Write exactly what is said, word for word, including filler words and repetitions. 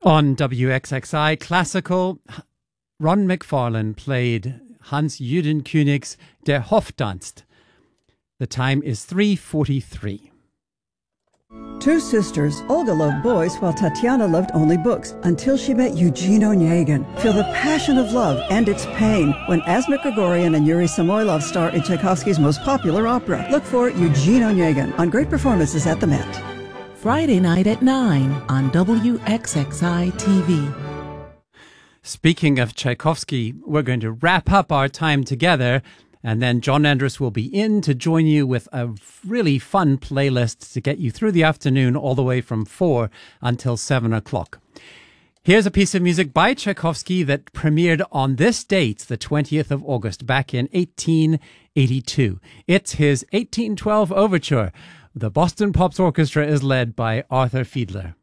On W X X I Classical, Ron McFarlane played Hans Judenkönigs Der Hofdanst. The time is three forty-three. Two sisters, Olga loved boys while Tatiana loved only books, until she met Eugene Onegin. Feel the passion of love and its pain when Asmik Grigorian and Yuri Samoilov star in Tchaikovsky's most popular opera. Look for Eugene Onegin on Great Performances at the Met. Friday night at nine on W X X I T V. Speaking of Tchaikovsky, we're going to wrap up our time together, and then John Andrus will be in to join you with a really fun playlist to get you through the afternoon all the way from four until seven o'clock. Here's a piece of music by Tchaikovsky that premiered on this date, the twentieth of August, back in eighteen eighty-two. It's his eighteen twelve Overture. The Boston Pops Orchestra is led by Arthur Fiedler.